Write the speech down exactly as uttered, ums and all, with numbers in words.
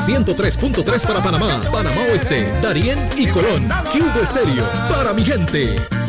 ciento tres punto tres para Panamá, Panamá Oeste, Darién y Colón. Cubo Estéreo, para mi gente.